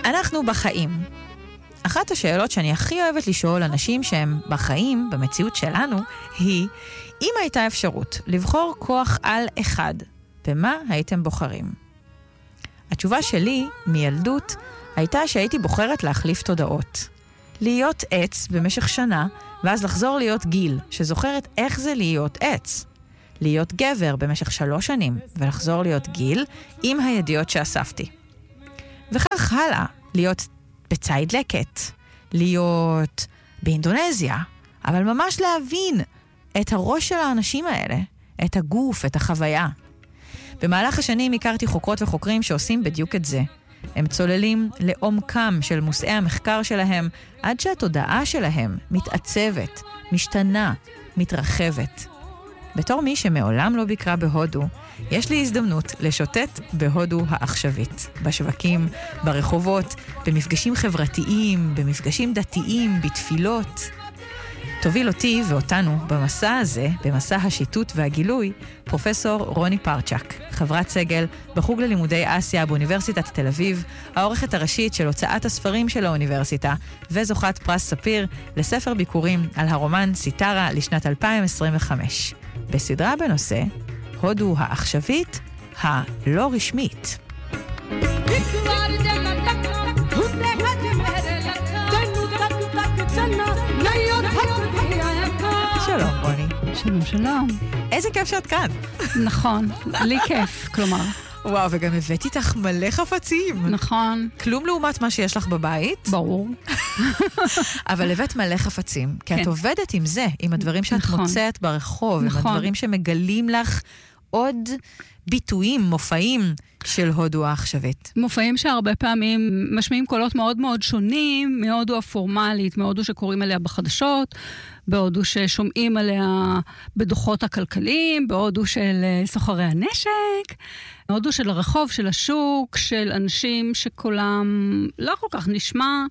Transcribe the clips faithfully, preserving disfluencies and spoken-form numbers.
אנחנו בחיים. אחת השאלות שאני הכי אוהבת לשאול אנשים שהם בחיים, במציאות שלנו, היא, אם הייתה אפשרות לבחור כוח על אחד, במה הייתם בוחרים? התשובה שלי, מילדות, הייתה שהייתי בוחרת להחליף תודעות. להיות עץ במשך שנה, ואז לחזור להיות גיל, שזוכרת איך זה להיות עץ. להיות גבר במשך שלוש שנים, ולחזור להיות גיל עם הידיעות שאספתי. וכך הלאה, להיות בצייד לקט, להיות באינדונזיה, אבל ממש להבין את הראש של האנשים האלה, את הגוף, את החוויה. במהלך השנים הכרתי חוקרות וחוקרים שעושים בדיוק את זה. הם צוללים לעומקם של מושאי המחקר שלהם, עד שהתודעה שלהם מתעצבת, משתנה, מתרחבת. בתור מי שמעולם לא ביקרה בהודו, יש לי הזדמנות לשוטט בהודו העכשווית. בשווקים, ברחובות, במפגשים חברתיים, במפגשים דתיים, בתפילות. תוביל אותי ואותנו במסע הזה, במסע השיטוט והגילוי, פרופסור רוני פרצ'ק, חברת סגל בחוג ללימודי אסיה באוניברסיטת תל אביב, העורכת הראשית של הוצאת הספרים של האוניברסיטה, וזוכת פרס ספיר לספר ביקורים על הרומן סיטרה לשנת אלפיים עשרים וחמש. בסדרה בנושא, הודו העכשווית, הלא רשמית. שלום רוני. שלום שלום. איזה כיף שאת כאן. נכון, לי כיף, כלומר. וואו, וגם הבאתי איתך מלא חפצים. נכון. כלום לעומת מה שיש לך בבית. ברור. אבל הבאת מלא חפצים, כי את עובדת עם זה, עם הדברים שאת מוצאת ברחוב, עם הדברים שמגלים לך עוד ביטויים, מופעים של הודו העכשווית. מופעים שהרבה פעמים משמיעים קולות מאוד מאוד שונים, מהודו הפורמלית, מהודו שקוראים עליה בחדשות, בהודו ששומעים עליה בדוחות הכלכליים, בהודו של סוחרי הנשק, בהודו של הרחוב, של השוק, של אנשים שקולם לא כל כך נשמע,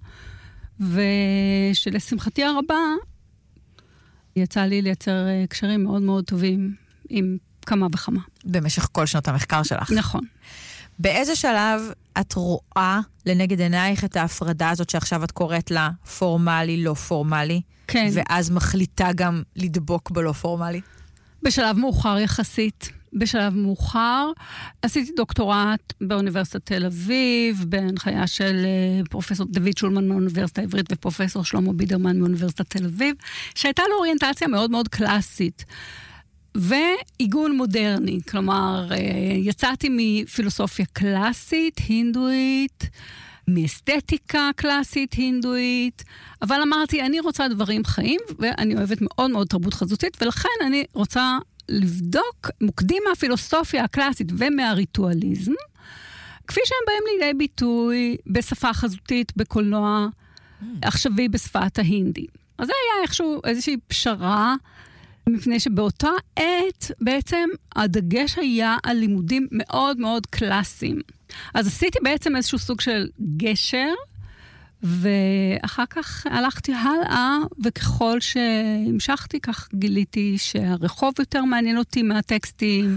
ושלשמחתי הרבה יצא לי לייצר קשרים מאוד מאוד טובים עם כמה וכמה. במשך כל שנות המחקר שלך. נכון. באיזה שלב את רואה לנגד עינייך את ההפרדה הזאת שעכשיו את קוראת לה פורמלי, לא פורמלי? כן. ואז מחליטה גם לדבוק בלא פורמלי? בשלב מאוחר יחסית. בשלב מאוחר עשיתי דוקטורט באוניברסיטת תל אביב, בהנחיה של פרופסור דוד שולמן מאוניברסיטה העברית ופרופסור שלמה בידרמן מאוניברסיטת תל אביב, שהייתה לו אוריינטציה מאוד מאוד קלאסית. ועיגון מודרני, כלומר, יצאתי מפילוסופיה קלאסית, הינדואית, מאסתטיקה קלאסית, הינדואית, אבל אמרתי, אני רוצה דברים חיים, ואני אוהבת מאוד מאוד תרבות חזותית, ולכן אני רוצה לבדוק מוקדים מהפילוסופיה הקלאסית ומהריטואליזם, כפי שהם באים לידי ביטוי בשפה חזותית, בקולנוע, עכשווי בשפת ההינדי. אז זה היה איכשהו איזושהי פשרה, מפני שבאותה עת בעצם הדגש היה על לימודים מאוד מאוד קלאסיים. אז עשיתי בעצם איזשהו סוג של גשר, ואחר כך הלכתי הלאה, וככל שהמשכתי כך גיליתי שהרחוב יותר מעניין אותי מהטקסטים,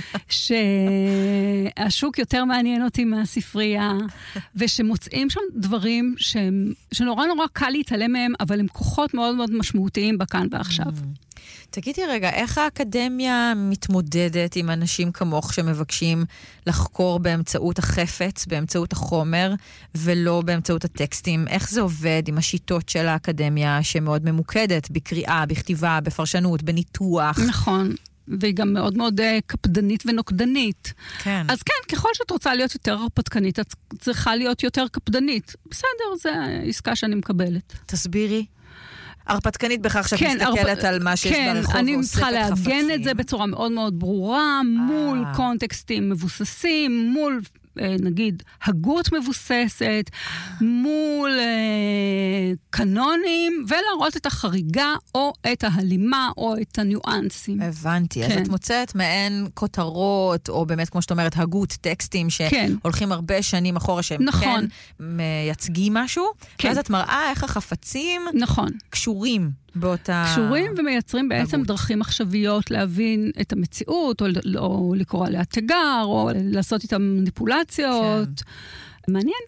שהשוק יותר מעניין אותי מהספרייה, ושמוצאים שם דברים שהם, שנורא נורא קל להתעלם מהם, אבל הם כוחות מאוד מאוד משמעותיים בכאן ועכשיו. תגידי רגע, איך האקדמיה מתמודדת עם אנשים כמוך שמבקשים לחקור באמצעות החפץ, באמצעות החומר, ולא באמצעות הטקסטים? איך זה עובד עם השיטות של האקדמיה שמאוד ממוקדת בקריאה, בכתיבה, בפרשנות, בניתוח? נכון. והיא גם מאוד מאוד קפדנית ונוקדנית. כן. אז כן, ככל שאת רוצה להיות יותר הרפתקנית, את צריכה להיות יותר קפדנית. בסדר, זו עסקה שאני מקבלת. תסבירי. הרפתקנית בכך שאת כן, מסתכלת הרפ... על מה שיש כן, ברחוב, אני ואוספת צריכה חפצים. להגן את זה בצורה מאוד מאוד ברורה, מול אה. קונטקסטים מבוססים, מול נגיד הגות מבוססת, מול אה, קנונים, ולהראות את החריגה או את ההלימה או את הניואנסים. הבנתי, כן. אז את מוצאת מעין כותרות, או באמת כמו שאת אומרת, הגות, טקסטים שהולכים כן. הרבה שנים אחורה, שהם נכון. כן מייצגים משהו, כן. ואז את מראה איך החפצים נכון. קשורים באותה... קשורים ומייצרים בעצם הגות. דרכים מחשביות להבין את המציאות, או, או לקרוא עליה תיגר, או לעשות איתם מניפולציות. כן. מעניין.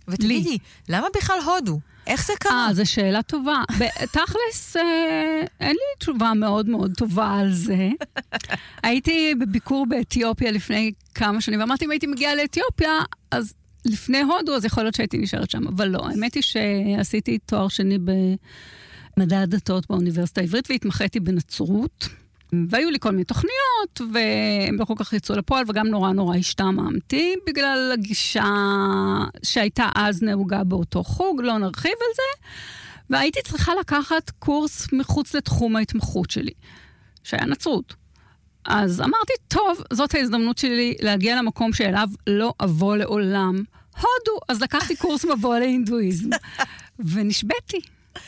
ותגידי, למה בכלל הודו? איך זה קרה? אה, זו שאלה טובה. תכלס, אין לי תשובה מאוד מאוד טובה על זה. הייתי בביקור באתיופיה לפני כמה שנים, ואמרתי, אם הייתי מגיעה לאתיופיה, אז לפני הודו, אז יכול להיות שהייתי נשארת שם. אבל לא, האמת היא שעשיתי תואר שני במדע הדתות באוניברסיטה העברית, והתמחיתי בנצרות. והיו לי כל מיני תוכניות, והם לא כל כך יצאו לפועל, וגם נורא נורא השתעממתי, בגלל הגישה שהייתה אז נהוגה באותו חוג, לא נרחיב על זה, והייתי צריכה לקחת קורס מחוץ לתחום ההתמחות שלי, שהיה נצרות. אז אמרתי, טוב, זאת ההזדמנות שלי להגיע למקום שאליו לא אבוא לעולם. הודו, אז לקחתי קורס מבוא להינדואיזם, ונשבתי.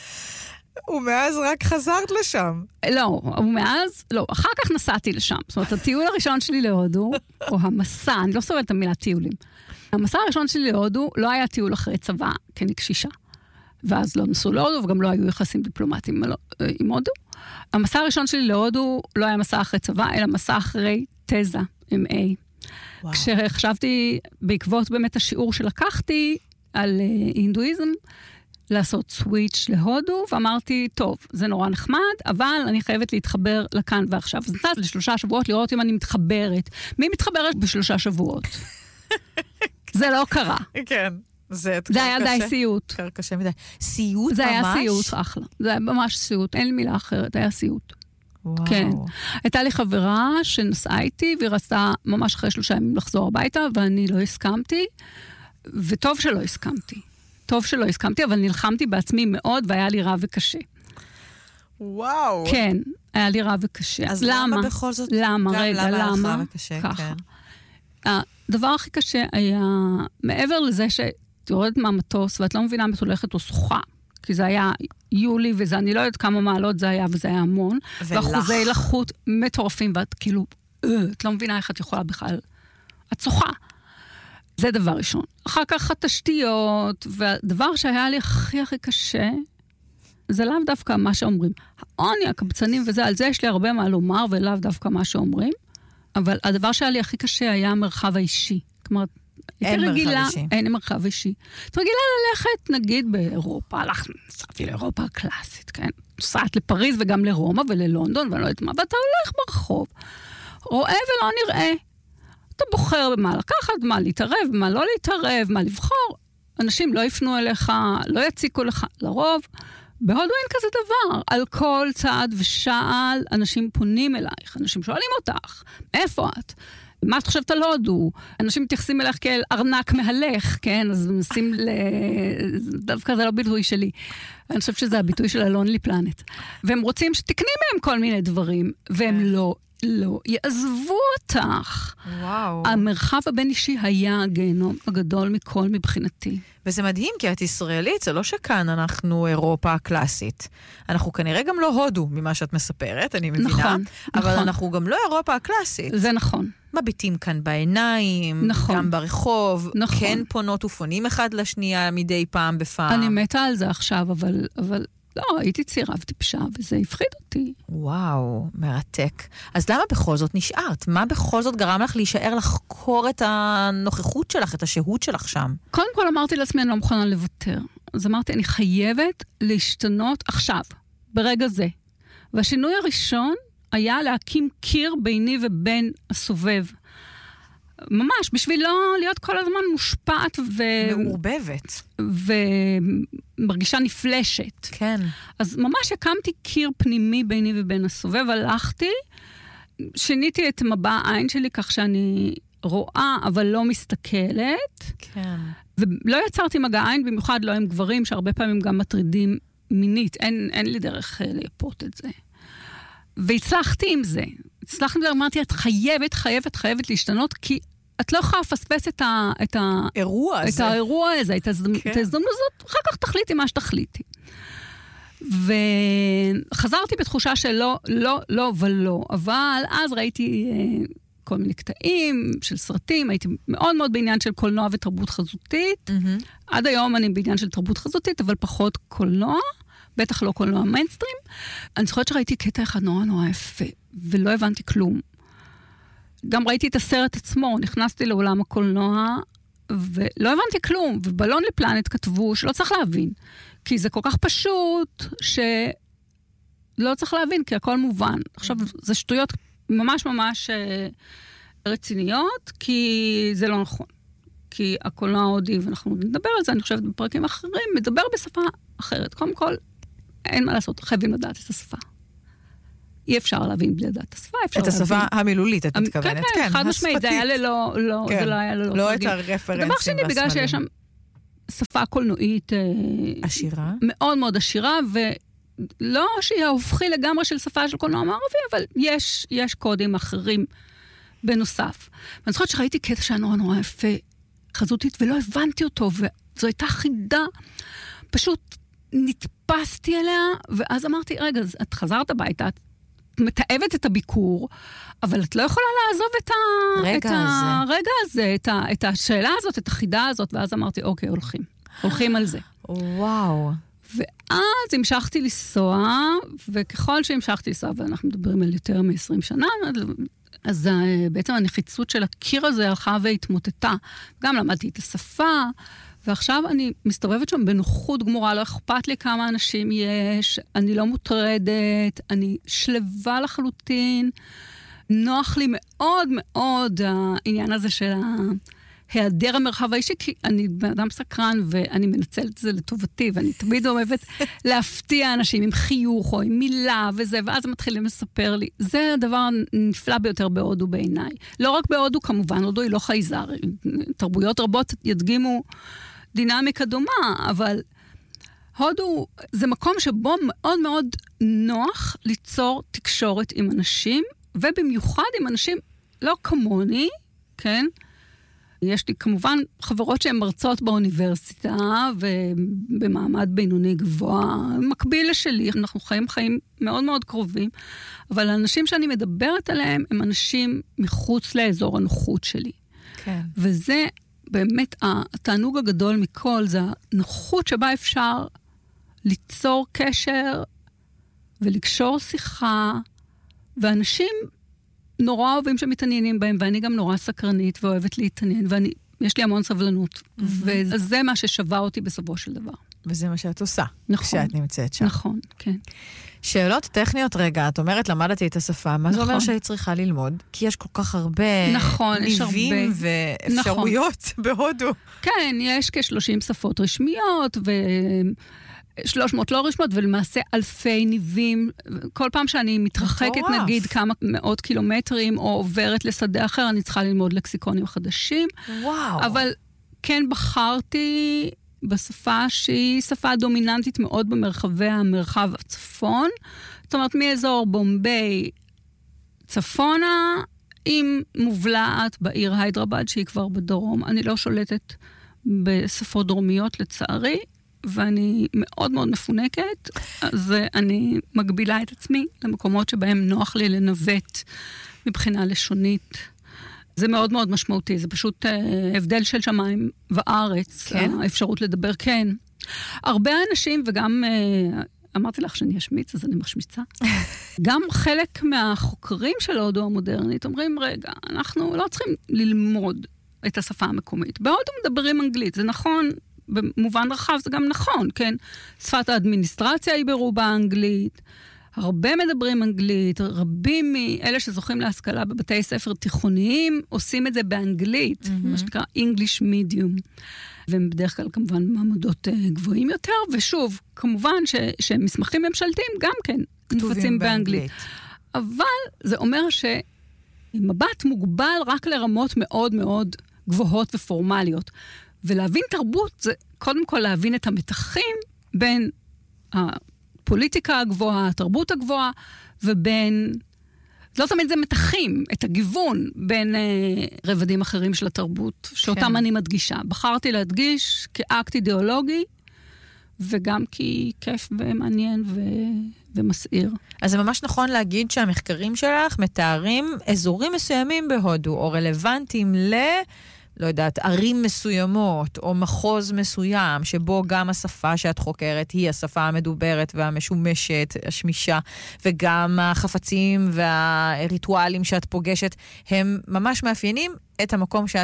ומאז רק חזרת לשם. לא, ומאז, לא, אחר כך נסעתי לשם. זאת אומרת, הטיול הראשון שלי להודו, או המסע, אני לא סובלת את המילה טיולים. המסע הראשון שלי להודו לא היה טיול אחרי צבא, כי אני קשישה. ואז לא נסעו להודו, וגם לא היו יחסים דיפלומטיים עם הודו. המסע הראשון שלי להודו לא היה מסע אחרי צבא, אלא מסע אחרי תזה, עם A. וואו. כשחשבתי, בעקבות באמת השיעור שלקחתי על הינדואיזם, לעשות סוויץ' להודו, ואמרתי, טוב, זה נורא נחמד, אבל אני חייבת להתחבר לכאן ועכשיו. אז נתת לשלושה שבועות לראות אם אני מתחברת. מי מתחברת בשלושה שבועות? זה לא קרה. כן. זה, זה היה די סיוט. קר קשה מדי. סיוט ממש? זה היה סיוט, אחלה. זה היה ממש סיוט, אין לי מילה אחרת, היה סיוט. וואו. כן. הייתה לי חברה שנסעה איתי, והיא רצתה ממש אחרי שלושה ימים לחזור הביתה, ואני לא הסכמתי, וטוב שלא הסכמתי. טוב שלא הסכמתי, אבל נלחמתי בעצמי מאוד, והיה לי רע וקשה. וואו. כן, היה לי רע וקשה. אז למה, למה בכל זאת? למה, רגע, למה? למה היה לך וקשה, ככה. כן. הדבר הכי קשה היה, מעבר לזה שאת יורדת מהמטוס, ואת לא מבינה אם את הולכת או שוחה, כי זה היה יולי, וזה, אני לא יודעת כמה מעלות זה היה, וזה היה המון. ולח. ואחוזי לחות מטורפים, ואת כאילו, את לא מבינה איך את יכולה בכלל. את שוחה. זה דבר ראשון. אחר כך התשתיות, והדבר שהיה לי הכי הכי קשה, זה לאו דווקא מה שאומרים. העוני, הקבצנים וזה, על זה יש לי הרבה מה לומר, ולאו דווקא מה שאומרים, אבל הדבר שהיה לי הכי קשה היה המרחב האישי. כלומר, אין מרחב רגילה, אישי. אין מרחב אישי. את רגילה ללכת, נגיד, באירופה, הלכתי, נסעתי לאירופה הקלאסית, כן? נסעת לפריז וגם לרומא וללונדון, ואני לא יודעת מה, ואתה הולך ברחוב, רואה ולא נראה. אתה בוחר במה לקחת, מה להתערב, מה לא להתערב, מה לבחור. אנשים לא יפנו אליך, לא יציקו לך, לרוב. בהודו אין כזה דבר. על כל צעד ושעל, אנשים פונים אלייך, אנשים שואלים אותך, מאיפה את? מה את חושבת על הודו? אנשים מתייחסים אליך כאל ארנק מהלך, כן? אז נשים ל... דווקא זה לא ביטוי שלי. אני חושבת שזה הביטוי של הלונלי פלנט. והם רוצים שתקני מהם כל מיני דברים, והם לא... לא, יעזבו אותך. וואו. המרחב הבין אישי היה הגיהנום הגדול מכל מבחינתי. וזה מדהים, כי את ישראלית, זה לא שכאן אנחנו אירופה הקלאסית. אנחנו כנראה גם לא הודו ממה שאת מספרת, אני מבינה. נכון, אבל נכון. אנחנו גם לא אירופה הקלאסית. זה נכון. מביטים כאן בעיניים, נכון. גם ברחוב, נכון. כן פונות ופונים אחד לשנייה מדי פעם בפעם. אני מתה על זה עכשיו, אבל... אבל... לא, הייתי צעירה וטיפשה, וזה הפחיד אותי. וואו, מרתק. אז למה בכל זאת נשארת? מה בכל זאת גרם לך להישאר לחקור את הנוכחות שלך, את השהות שלך שם? קודם כל אמרתי לעצמי, אני לא מוכנה לוותר. אז אמרתי, אני חייבת להשתנות עכשיו, ברגע זה. והשינוי הראשון היה להקים קיר ביני ובין הסובב. ממש, בשביל לא להיות כל הזמן מושפעת ו... מעורבבת. ומרגישה נפלשת. כן. אז ממש הקמתי קיר פנימי ביני ובין הסובב, הלכתי, שיניתי את מבע העין שלי כך שאני רואה, אבל לא מסתכלת. כן. ולא יצרתי מגע עין, במיוחד לא עם גברים, שהרבה פעמים גם מטרידים מינית. אין, אין לי דרך לייפות את זה. והצלחתי עם זה. הצלחתי ואמרתי, את חייבת, חייבת, חייבת להשתנות, כי את לא יכולה לפספס את ה... את ה... אירוע הזה. את האירוע הזה, את ההזדמנות הזאת, אחר כך תחליטי מה שתחליטי. וחזרתי בתחושה שלא, לא, לא ולא, אבל אז ראיתי אה, כל מיני קטעים של סרטים, הייתי מאוד מאוד בעניין של קולנוע ותרבות חזותית. Mm-hmm. עד היום אני בעניין של תרבות חזותית, אבל פחות קולנוע, בטח לא קולנוע מיינסטרים. אני זוכרת שראיתי קטע אחד נורא נורא יפה, ולא הבנתי כלום. גם ראיתי את הסרט עצמו, נכנסתי לעולם הקולנוע, ולא הבנתי כלום, ובלון לפלנט כתבו שלא צריך להבין, כי זה כל כך פשוט שלא צריך להבין, כי הכל מובן. עכשיו, זה שטויות ממש ממש רציניות, כי זה לא נכון. כי הקולנוע ההודי, ואנחנו נדבר על זה, אני חושבת בפרקים אחרים, מדבר בשפה אחרת. קודם כל, אין מה לעשות, חייבים לדעת את השפה. אי אפשר להבין בלי לדעת את השפה, אפשר להבין. את השפה המילולית, את מתכוונת, כן, כן, חד משמעית, זה היה ללא, לא, זה לא היה ללא. לא את הרפרנסים. דבר שני, בגלל שיש שם שפה קולנועית עשירה. מאוד מאוד עשירה, ולא שהיא ההופכי לגמרי של שפה של קולנוע מערבי, אבל יש, יש קודים אחרים בנוסף. ואני זוכרת שראיתי קטע שהיה נורא נורא יפה, חזותית, ולא הבנתי אותו, וזו הייתה חידה, פשוט נתפסתי אליה, ואז אמרתי, רגע, את חזרת הביתה, את מתאבת את הביקור, אבל את לא יכולה לעזוב את הרגע הזה, את, ה, את השאלה הזאת, את החידה הזאת, ואז אמרתי, אוקיי, הולכים. הולכים על זה. וואו. ואז המשכתי לנסוע, וככל שהמשכתי לנסוע, ואנחנו מדברים על יותר מ-עשרים שנה, אז בעצם הנחיצות של הקיר הזה הלכה והתמוטטה. גם למדתי את השפה, ועכשיו אני מסתובבת שם בנוחות גמורה, לא אכפת לי כמה אנשים יש, אני לא מוטרדת, אני שלווה לחלוטין, נוח לי מאוד מאוד העניין הזה של היעדר המרחב האישי, כי אני בן אדם סקרן ואני מנצלת את זה לטובתי, ואני תמיד אוהבת להפתיע אנשים עם חיוך או עם מילה וזה, ואז הם מתחילים לספר לי. זה הדבר הנפלא ביותר בהודו בעיניי. לא רק בהודו כמובן, הודו היא לא חייזר, תרבויות רבות ידגימו דינמיקה דומה, אבל הודו זה מקום שבו מאוד מאוד נוח ליצור תקשורת עם אנשים, ובמיוחד עם אנשים לא כמוני, כן? יש לי כמובן חברות שהן מרצות באוניברסיטה, ובמעמד בינוני גבוה, מקביל לשלי, אנחנו חיים חיים מאוד מאוד קרובים, אבל האנשים שאני מדברת עליהם, הם אנשים מחוץ לאזור הנוחות שלי. כן. וזה באמת התענוג הגדול מכל, זה הנוחות שבה אפשר ליצור קשר, ולקשור שיחה, ואנשים נורא אוהבים שמתעניינים בהם, ואני גם נורא סקרנית ואוהבת להתעניין, ויש לי המון סבלנות. Mm-hmm. וזה מה ששווה אותי בסופו של דבר. וזה מה שאת עושה, נכון, כשאת נמצאת שם. נכון, כן. שאלות טכניות רגע, את אומרת, למדתי את השפה, מה נכון. זה אומר שהיא צריכה ללמוד? כי יש כל כך הרבה נכון, ניבים הרבה... ואפשרויות נכון. בהודו. כן, יש כ-שלושים שפות רשמיות, ו... שלוש מאות לא רשמות, ולמעשה אלפי ניבים. כל פעם שאני מתרחקת, נגיד, כמה מאות קילומטרים, או עוברת לשדה אחר, אני צריכה ללמוד לקסיקונים חדשים. וואו. אבל כן בחרתי בשפה שהיא שפה דומיננטית מאוד במרחבי המרחב הצפון. זאת אומרת, מאזור בומביי צפונה, עם מובלעת בעיר היידרבאד, שהיא כבר בדרום. אני לא שולטת בשפות דרומיות, לצערי. ואני מאוד מאוד מפונקת, אז אני מגבילה את עצמי למקומות שבהם נוח לי לנווט מבחינה לשונית. זה מאוד מאוד משמעותי, זה פשוט הבדל של שמיים וארץ, כן? האפשרות לדבר, כן. הרבה אנשים, וגם אמרתי לך שאני אשמיץ, אז אני משמיצה. גם חלק מהחוקרים של ההודו המודרנית אומרים, רגע, אנחנו לא צריכים ללמוד את השפה המקומית. בהודו מדברים אנגלית, זה נכון, במובן רחב זה גם נכון, כן? שפת האדמיניסטרציה היא ברובה אנגלית, הרבה מדברים אנגלית, רבים מאלה שזוכים להשכלה בבתי ספר תיכוניים, עושים את זה באנגלית, mm-hmm. מה שנקרא English Medium, והם בדרך כלל כמובן מעמדות גבוהים יותר, ושוב, כמובן ש, שמסמכים ממשלתיים גם כן מופצים באנגלית. אבל זה אומר שמבט מוגבל רק לרמות מאוד מאוד גבוהות ופורמליות, ולהבין תרבות זה קודם כל להבין את המתחים בין הפוליטיקה הגבוהה, התרבות הגבוהה, ובין, לא תמיד זה מתחים, את הגיוון בין אה, רבדים אחרים של התרבות, שאותם כן. אני מדגישה. בחרתי להדגיש כאקט אידיאולוגי, וגם כי כיף ומעניין ו... ומסעיר. אז זה ממש נכון להגיד שהמחקרים שלך מתארים אזורים מסוימים בהודו, או רלוונטיים ל... לא יודעת, ערים מסוימות, או מחוז מסוים, שבו גם השפה שאת חוקרת היא השפה המדוברת והמשומשת, השמישה, וגם החפצים והריטואלים שאת פוגשת, הם ממש מאפיינים את המקום שאת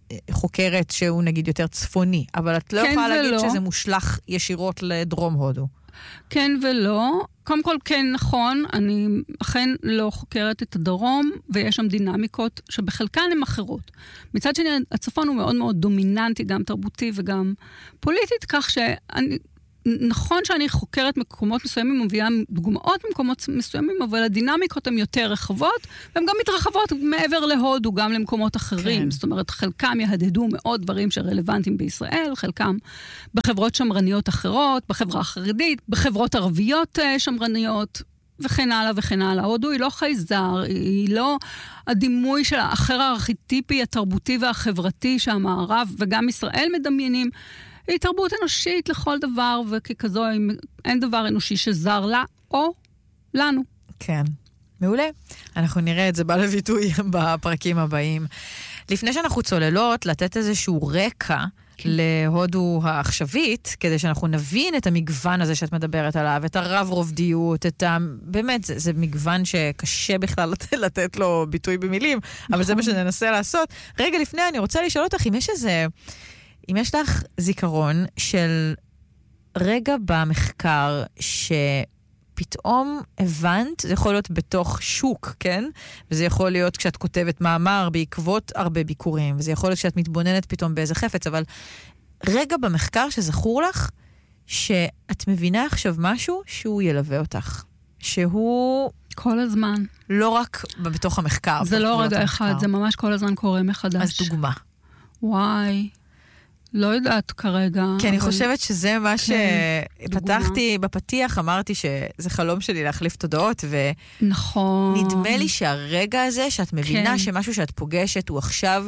חוקרת שהוא נגיד יותר צפוני, אבל את לא כן יכולה להגיד ולא. שזה מושלך ישירות לדרום הודו. כן ולא. קודם כל כן נכון, אני אכן לא חוקרת את הדרום, ויש שם דינמיקות שבחלקן הן אחרות. מצד שני, הצפון הוא מאוד מאוד דומיננטי, גם תרבותי וגם פוליטית, כך שאני... נכון שאני חוקרת מקומות מסוימים, מביאה דוגמאות במקומות מסוימים, אבל הדינמיקות הן יותר רחבות, והן גם מתרחבות מעבר להודו, גם למקומות אחרים. כן. זאת אומרת, חלקם יהדדו מאוד דברים שרלוונטיים בישראל, חלקם בחברות שמרניות אחרות, בחברה החרדית, בחברות ערביות שמרניות, וכן הלאה וכן הלאה. הודו היא לא חייזר, היא לא הדימוי של האחר הארכיטיפי, התרבותי והחברתי שהמערב וגם ישראל מדמיינים, היא תרבות אנושית לכל דבר, וככזו אין דבר אנושי שזר לה או לנו. כן, מעולה. אנחנו נראה את זה בא לביטוי בפרקים הבאים. לפני שאנחנו צוללות, לתת איזשהו רקע כן. להודו העכשווית, כדי שאנחנו נבין את המגוון הזה שאת מדברת עליו, את הרב רובדיות, את ה... באמת, זה, זה מגוון שקשה בכלל לתת, לתת לו ביטוי במילים, נכון. אבל זה מה שננסה לעשות. רגע לפני, אני רוצה לשאול אותך אם יש איזה... אם יש לך זיכרון של רגע במחקר שפתאום הבנת, זה יכול להיות בתוך שוק, כן? וזה יכול להיות כשאת כותבת מאמר בעקבות הרבה ביקורים, וזה יכול להיות כשאת מתבוננת פתאום באיזה חפץ, אבל רגע במחקר שזכור לך שאת מבינה עכשיו משהו שהוא ילווה אותך. שהוא... כל הזמן. לא רק בתוך המחקר. זה לא רגע אחד, זה ממש כל הזמן קורה מחדש. אז דוגמה. וואי. לא יודעת כרגע. כי אני חושבת שזה מה שפתחתי בפתיח, אמרתי שזה חלום שלי להחליף תודעות, ונדמה לי שהרגע הזה שאת מבינה שמשהו שאת פוגשת הוא עכשיו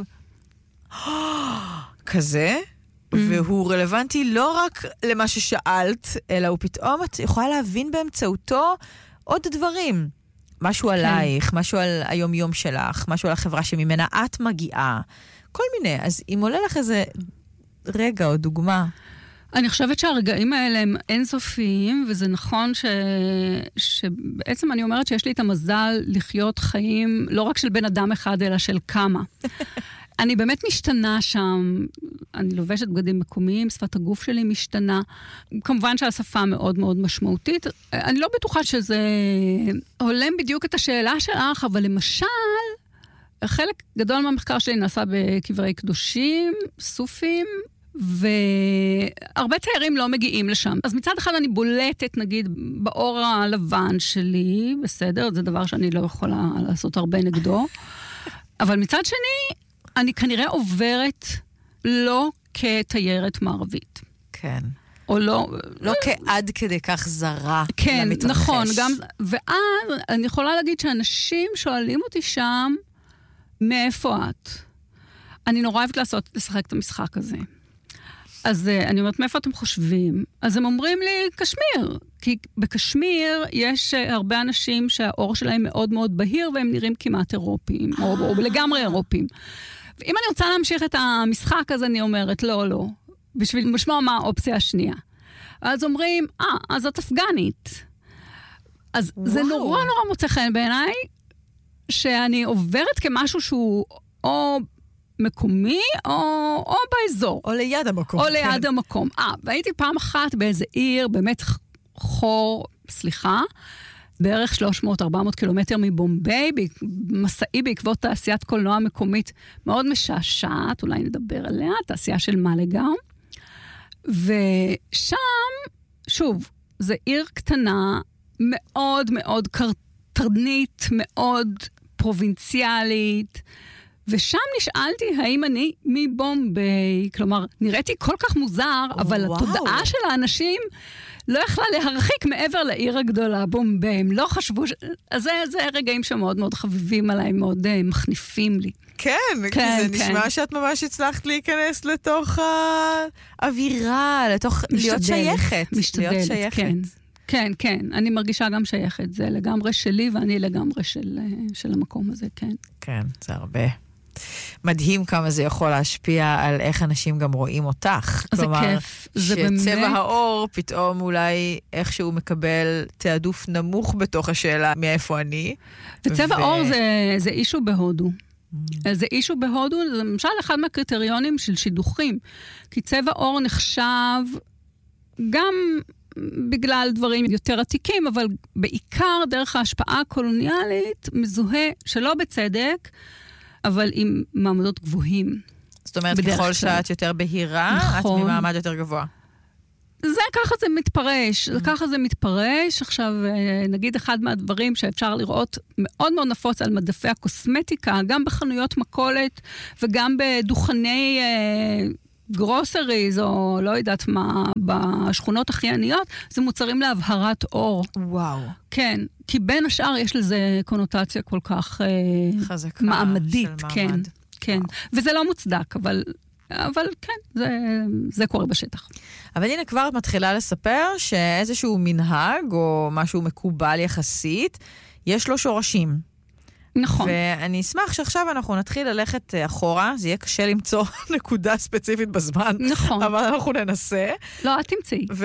כזה, והוא רלוונטי לא רק למה ששאלת, אלא הוא פתאום, את יכולה להבין באמצעותו עוד דברים. משהו עלייך, משהו על היום-יום שלך, משהו על החברה שממנה את מגיעה, כל מיני. אז אם עולה לך איזה... רגע או דוגמה. אני חושבת שהרגעים האלה הם אינסופיים, וזה נכון ש... שבעצם אני אומרת שיש לי את המזל לחיות חיים, לא רק של בן אדם אחד, אלא של כמה. אני באמת משתנה שם, אני לובשת בגדים מקומיים, שפת הגוף שלי משתנה, כמובן שהשפה מאוד מאוד משמעותית, אני לא בטוחה שזה הולם בדיוק את השאלה שלך, אבל למשל, חלק גדול מהמחקר שלי נעשה בקברי קדושים, סופים, והרבה תיירים לא מגיעים לשם. אז מצד אחד אני בולטת, נגיד, באור הלבן שלי, בסדר, זה דבר שאני לא יכולה לעשות הרבה נגדו, אבל מצד שני, אני כנראה עוברת לא כתיירת מערבית. כן. או לא... לא כעד כדי כך זרה כן, למתרחש. נכון, גם... ואז אני יכולה להגיד שאנשים שואלים אותי שם, מאיפה את? אני נורא אוהבת לעשות, לשחק את המשחק הזה. אז אני אומרת, מאיפה אתם חושבים? אז הם אומרים לי, קשמיר. כי בקשמיר יש הרבה אנשים שהאור שלהם מאוד מאוד בהיר, והם נראים כמעט אירופיים, או, או לגמרי אירופיים. ואם אני רוצה להמשיך את המשחק, אז אני אומרת, לא, לא. בשביל לשמוע מה האופציה השנייה. אז אומרים, אה, אז את אפגנית. אז וואו. זה נורא נורא מוצא חן בעיניי, שאני עוברת כמשהו שהוא או מקומי, או, או באזור. או ליד המקום. או כן. ליד המקום. אה, והייתי פעם אחת באיזה עיר, באמת חור, סליחה, בערך שלוש מאות ארבע מאות קילומטר מבומביי, מסעי בעקבות תעשיית קולנוע מקומית מאוד משעשעת, אולי נדבר עליה, תעשייה של מלגאו. ושם, שוב, זה עיר קטנה, מאוד מאוד קרטרנית, מאוד פרובינציאלית, ושם נשאלתי האם אני מבומביי, כלומר, נראיתי כל כך מוזר, אבל וואו. התודעה של האנשים לא יכלה להרחיק מעבר לעיר הגדולה, בומביי, הם לא חשבו, ש... אז זה, זה רגעים שמאוד מאוד חביבים עליי, מאוד uh, מחניפים לי. כן, כן, כי זה כן. נשמע שאת ממש הצלחת להיכנס לתוך האווירה, לתוך משתדלת, להיות שייכת. משתדלת, להיות שייכת. כן. כן, כן, אני מרגישה גם שייכת, זה לגמרי שלי ואני לגמרי של, של המקום הזה, כן. כן, זה הרבה. מדהים כמה זה יכול להשפיע על איך אנשים גם רואים אותך. זה כלומר, כיף, זה באמת. שצבע האור פתאום אולי איכשהו מקבל תעדוף נמוך בתוך השאלה מאיפה אני. וצבע ו... האור זה, זה אישו בהודו. זה אישו בהודו, זה למשל אחד מהקריטריונים של שידוכים, כי צבע עור נחשב גם בגלל דברים יותר עתיקים, אבל בעיקר דרך ההשפעה הקולוניאלית, מזוהה שלא בצדק, אבל עם מעמדות גבוהים. זאת אומרת, ככל שאת יותר בהירה, נכון. את ממעמד יותר גבוה. זה, ככה זה מתפרש, mm-hmm. ככה זה מתפרש. עכשיו, נגיד אחד מהדברים שאפשר לראות מאוד מאוד נפוץ על מדפי הקוסמטיקה, גם בחנויות מכולת וגם בדוכני אה, גרוסריז, או לא יודעת מה, בשכונות הכי עניות, זה מוצרים להבהרת אור. וואו. כן, כי בין השאר יש לזה קונוטציה כל כך אה, חזקה מעמדית. של כן, מעמד. כן. וזה לא מוצדק, אבל... אבל כן, זה, זה קורה בשטח. אבל הנה כבר את מתחילה לספר שאיזשהו מנהג או משהו מקובל יחסית, יש לו שורשים. נכון. ואני אשמח שעכשיו אנחנו נתחיל ללכת אחורה, זה יהיה קשה למצוא נקודה ספציפית בזמן. נכון. אבל אנחנו ננסה. לא, את תמצאי. ו...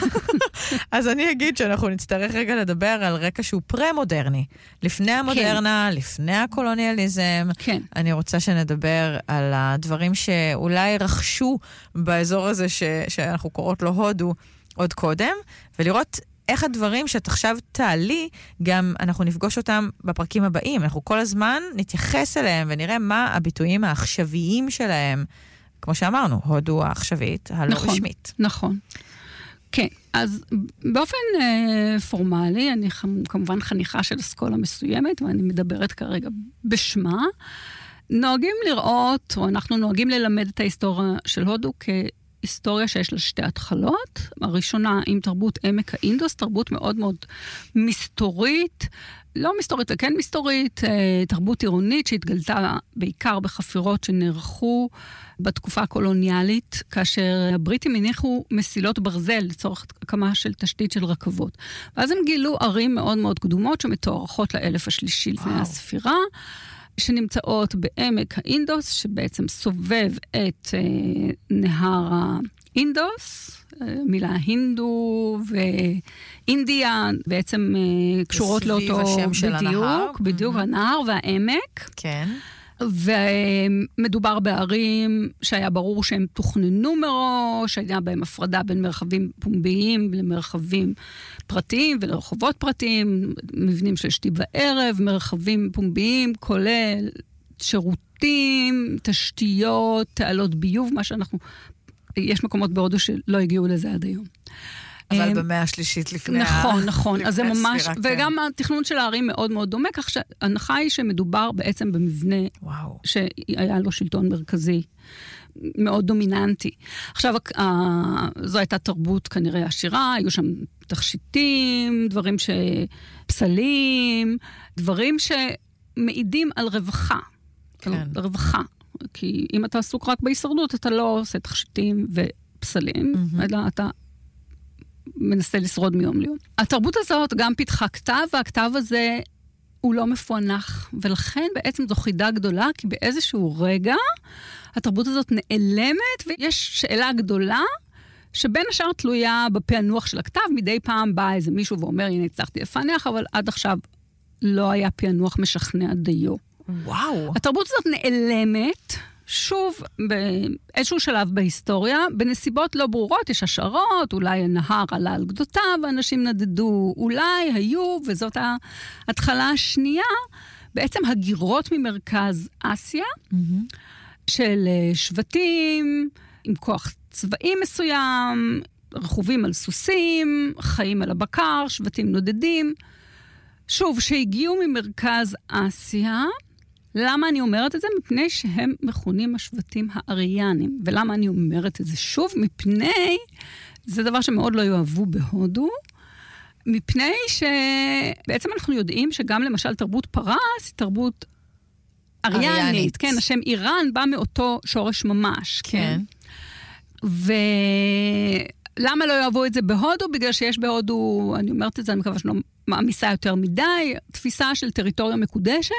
אז אני אגיד שאנחנו נצטרך רגע לדבר על רקע שהוא פרה-מודרני. לפני המודרנה, כן. לפני הקולוניאליזם. כן. אני רוצה שנדבר על הדברים שאולי רכשו באזור הזה ש... שאנחנו קוראות לו הודו עוד קודם, ולראות איך הדברים שאת עכשיו תעלי, גם אנחנו נפגוש אותם בפרקים הבאים. אנחנו כל הזמן נתייחס אליהם ונראה מה הביטויים העכשוויים שלהם. כמו שאמרנו, הודו העכשווית, הלא נכון, רשמית. נכון. כן, אז באופן אה, פורמלי, אני כמובן חניכה של אסכולה מסוימת, ואני מדברת כרגע בשמה, נוהגים לראות, או אנחנו נוהגים ללמד את ההיסטוריה של הודו כ... היסטוריה שיש לה שתי התחלות. הראשונה עם תרבות עמק האינדוס, תרבות מאוד מאוד מסתורית, לא מסתורית וכן מסתורית, תרבות עירונית שהתגלתה בעיקר בחפירות שנערכו בתקופה הקולוניאלית, כאשר הבריטים הניחו מסילות ברזל לצורך הקמה של תשתית של רכבות. ואז הם גילו ערים מאוד מאוד קדומות שמתוארכות לאלף השלישי לפני הספירה, שנמצאות בעמק האינדוס, שבעצם סובב את אה, נהר האינדוס, אה, מילה הינדו ואינדיה, בעצם אה, קשורות לאותו השם של בדיוק, הנהר. בדיוק, mm-hmm. הנהר והעמק. כן. ומדובר בערים שהיה ברור שהם תוכננו מראש, היה בהם הפרדה בין מרחבים פומביים למרחבים פרטיים ולרחובות פרטיים, מבנים של שתי וערב, מרחבים פומביים, כולל שירותים, תשתיות, תעלות ביוב, מה שאנחנו, יש מקומות בהודו שלא הגיעו לזה עד היום. אבל במאה השלישית לפני הספירה. נכון, נכון. אז זה ממש, וגם התכנון של הערים מאוד מאוד דומה, כך שההנחה היא שמדובר בעצם במבנה שהיה לו שלטון מרכזי מאוד דומיננטי. עכשיו, זו הייתה תרבות כנראה עשירה, היו שם תכשיטים, דברים שפסלים, דברים שמעידים על רווחה. על רווחה. כי אם אתה עסוק רק בהישרדות, אתה לא עושה תכשיטים ופסלים, אלא אתה מנסה לשרוד מיום ליום. התרבות הזאת גם פיתחה כתב, והכתב הזה הוא לא מפוענח, ולכן בעצם זו חידה גדולה, כי באיזשהו רגע התרבות הזאת נעלמת, ויש שאלה גדולה, שבין השאר תלויה בפענוח של הכתב, מדי פעם בא איזה מישהו ואומר, הנה הצלחתי לפענח, אבל עד עכשיו לא היה פענוח משכנע דיו. וואו. התרבות הזאת נעלמת, שוב, באיזשהו שלב בהיסטוריה, בנסיבות לא ברורות, יש השערות, אולי הנהר עלה על גדותיו, ואנשים נדדו, אולי היו, וזאת ההתחלה השנייה, בעצם הגירות ממרכז אסיה, mm-hmm. של שבטים, עם כוח צבאי מסוים, רכובים על סוסים, חיים על הבקר, שבטים נודדים. שוב, שהגיעו ממרכז אסיה, למה אני אומרת את זה? מפני שהם מכונים השבטים האריאנים. ולמה אני אומרת את זה שוב? מפני, זה דבר שמאוד לא יאהבו בהודו, מפני שבעצם אנחנו יודעים שגם למשל תרבות פרס היא תרבות אריאנית. אריאנית. כן, השם איראן בא מאותו שורש ממש. כן. כן. ולמה לא יאהבו את זה בהודו? בגלל שיש בהודו, אני אומרת את זה, אני מקווה שלא מעמיסה יותר מדי, תפיסה של טריטוריה מקודשת,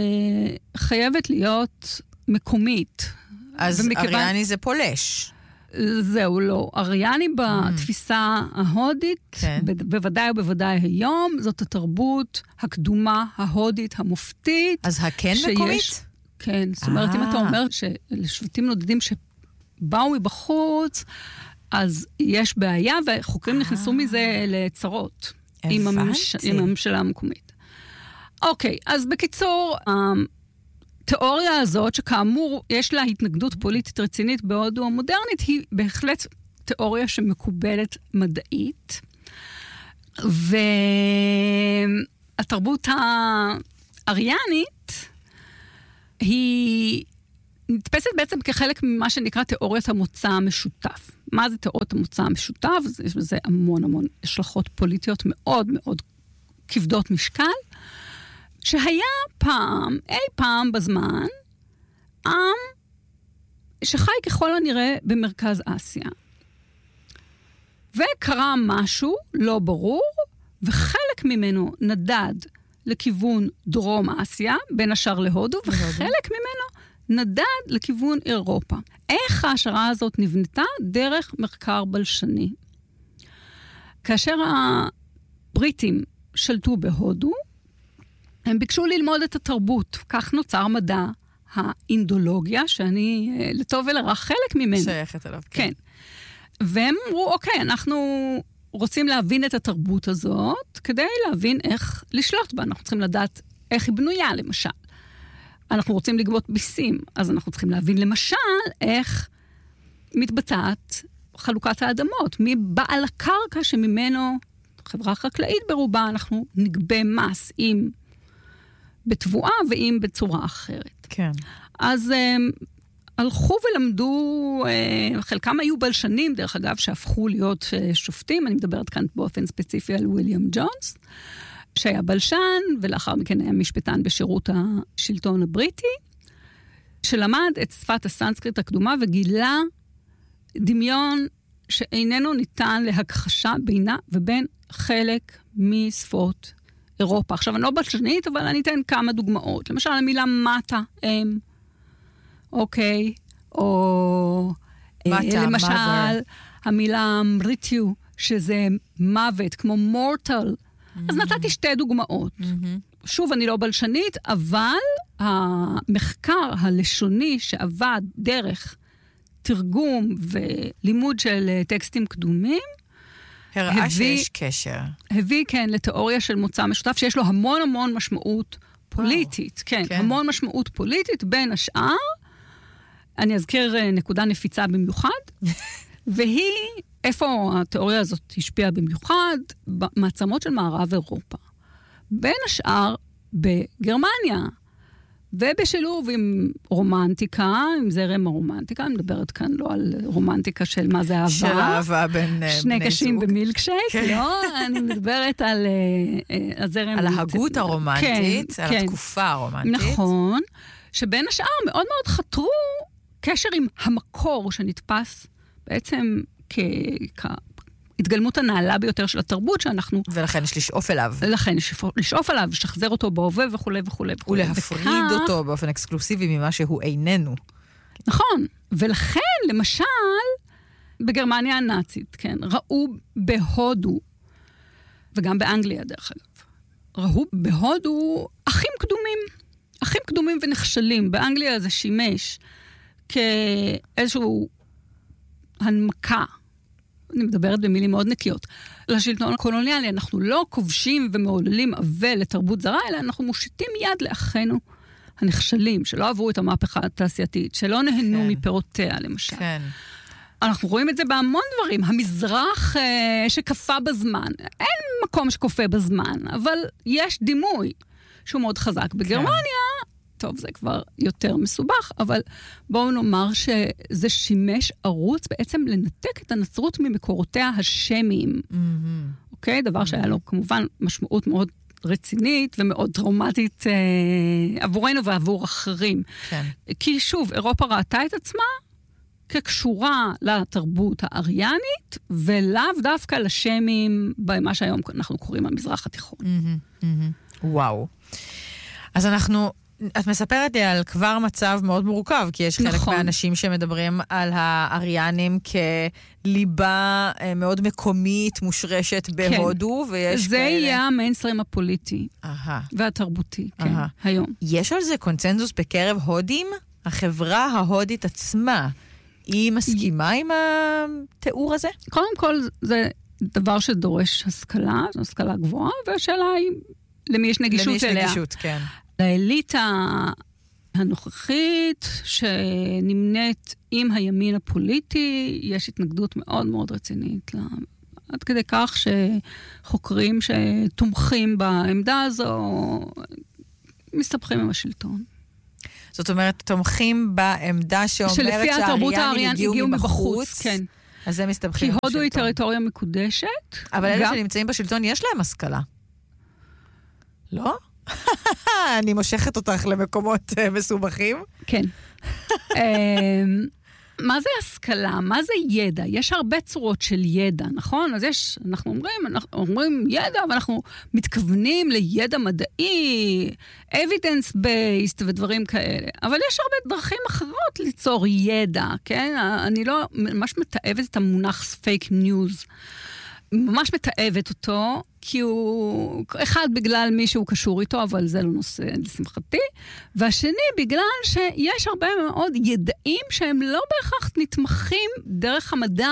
שחייבת להיות מקומית. אז ומכיוון... אריאני זה פולש. זהו, לא. אריאני בתפיסה ההודית, כן. בוודאי ובוודאי היום, זאת התרבות הקדומה, ההודית, המופתית. אז הכן מקומית? כן, זאת אומרת, אם אתה אומר שלשבטים נודדים שבאו מבחוץ, אז יש בעיה, וחוקרים נכנסו מזה לצרות. עם הממשלה המקומית. אוקיי, אז בקיצור, התיאוריה הזאת, שכאמור יש לה התנגדות פוליטית רצינית בהודו המודרנית, היא בהחלט תיאוריה שמקובלת מדעית, והתרבות האריאנית היא נתפסת בעצם כחלק ממה שנקרא תיאוריית המוצא המשותף. מה זה תיאוריית המוצא המשותף? יש בזה המון המון השלכות פוליטיות מאוד מאוד כבדות משקל, שהיה פעם, אי פעם בזמן, עם שחי ככל הנראה במרכז אסיה. וקרה משהו לא ברור, וחלק ממנו נדד לכיוון דרום אסיה, בין השאר להודו, וחלק ממנו נדד לכיוון אירופה. איך ההשערה הזאת נבנתה? דרך מחקר בלשני. כאשר הבריטים שלטו בהודו, הם ביקשו ללמוד את התרבות. כך נוצר מדע האינדולוגיה, שאני לטוב ולרע חלק ממנו. שייכת אליו. כן. והם אמרו, אוקיי, אנחנו רוצים להבין את התרבות הזאת, כדי להבין איך לשלוט בה. אנחנו צריכים לדעת איך היא בנויה, למשל. אנחנו רוצים לגבות ביסים, אז אנחנו צריכים להבין למשל איך מתבצעת חלוקת האדמות, מי בעל הקרקע שממנו, חברה חקלאית ברובה, אנחנו נגבה מס, אם בתבואה ואם בצורה אחרת. כן. אז הם, הלכו ולמדו, חלקם היו בלשנים, דרך אגב, שהפכו להיות שופטים, אני מדברת כאן באופן ספציפי על וויליאם ג'ונס, שהיה בלשן, ולאחר מכן היה משפטן בשירות השלטון הבריטי, שלמד את שפת הסנסקריט הקדומה, וגילה דמיון שאיננו ניתן להכחשה בינה ובין חלק משפות אירופה. עכשיו, אני לא בלשנית, אבל אני אתן כמה דוגמאות. למשל, המילה מטה, אם, אוקיי, או מטה, למשל, mother. המילה מריטיו, שזה מוות, כמו מורטל, אז נתתי שתי דוגמאות. שוב, אני לא בלשנית, אבל המחקר הלשוני שעבד דרך תרגום ולימוד של טקסטים קדומים, הראה שיש קשר. הביא, כן, לתיאוריה של מוצא משותף, שיש לו המון המון משמעות פוליטית. כן, כן, המון משמעות פוליטית, בין השאר, אני אזכיר נקודה נפיצה במיוחד, והיא, איפה התיאוריה הזאת השפיעה במיוחד? במעצמות של מערב אירופה. בין השאר, בגרמניה, ובשילוב עם רומנטיקה, עם זרם הרומנטיקה, אני מדברת כאן לא על רומנטיקה של מה זה אהבה. של אהבה בין בני זוג. שני קשים במילקשייק, כן. לא, אני מדברת על uh, הזרם... על ההגות הרומנטית, כן, על כן. התקופה הרומנטית. נכון, שבין השאר מאוד מאוד חתרו קשר עם המקור שנתפס בעצם כ... התגלמות הנעלה ביותר של התרבות שאנחנו... ולכן יש לשאוף אליו. לכן יש לשאוף אליו, לשחזר אותו בהווה וכו' וכו'. ולהפריד אותו באופן אקסקלוסיבי ממה שהוא איננו. נכון. ולכן, למשל, בגרמניה הנאצית, כן, ראו בהודו, וגם באנגליה דרך אגב, ראו בהודו אחים קדומים. אחים קדומים ונחשלים. באנגליה זה שימש כאיזשהו הנמקה, אני מדברת במילים מאוד נקיות, לשלטון הקולוניאלי, אנחנו לא כובשים ומעוללים אבל לתרבות זרה, אלא אנחנו מושיטים יד לאחינו הנחשלים, שלא עברו את המהפכה התעשייתית, שלא נהנו כן. מפירותיה, למשל. כן. אנחנו רואים את זה בהמון דברים. המזרח אה, שקפה בזמן. אין מקום שקופה בזמן, אבל יש דימוי שהוא מאוד חזק. בגרמניה, כן. טוב, זה כבר יותר מסובך, אבל בואו נאמר שזה שימש ערוץ בעצם לנתק את הנצרות ממקורותיה השמיים. Mm-hmm. אוקיי? דבר mm-hmm. שהיה לו כמובן משמעות מאוד רצינית ומאוד טראומטית אה, עבורנו ועבור אחרים. כן. כי שוב, אירופה ראתה את עצמה כקשורה לתרבות האריאנית, ולאו דווקא לשמים במה שהיום אנחנו קוראים המזרח התיכון. Mm-hmm. Mm-hmm. וואו. אז אנחנו... את מספרת לי על כבר מצב מאוד מורכב, כי יש חלק נכון. מהאנשים שמדברים על האריאנים כליבה מאוד מקומית, מושרשת בהודו, ויש זה כאלה... יהיה המיינסטרים הפוליטי אהה. והתרבותי, כן, אהה. היום. יש על זה קונצנזוס בקרב הודים? החברה ההודית עצמה, היא מסכימה עם התיאור הזה? קודם כל, זה דבר שדורש השכלה, זו השכלה גבוהה, והשאלה היא למי יש נגישות למי יש אליה. נגישות, כן. לאליטה הנוכחית שנמנית עם הימין הפוליטי, יש התנגדות מאוד מאוד רצינית לה. עד כדי כך שחוקרים שתומכים בעמדה הזו מסתבכים עם השלטון. זאת אומרת, תומכים בעמדה שאומרת שהאריאנים הגיעו מבחוץ, כן. אז הם מסתבכים עם השלטון. כי הודו היא טריטוריה מקודשת. אבל אלה שנמצאים בשלטון, יש להם השכלה. לא? אני מושכת אותך למקומות מסובכים. כן. מה זה השכלה? מה זה ידע? יש הרבה צורות של ידע, נכון? אז יש, אנחנו אומרים, אנחנו אומרים ידע, ואנחנו מתכוונים לידע מדעי, evidence-based ודברים כאלה. אבל יש הרבה דרכים אחרות ליצור ידע, כן? אני לא ממש מתאהבת את המונח fake news. ממש מתאהבת אותו, כי הוא, אחד בגלל מי שהוא קשור איתו, אבל זה לא נושא לשמחתי, והשני בגלל שיש הרבה מאוד ידעים שהם לא בהכרח נתמכים דרך המדע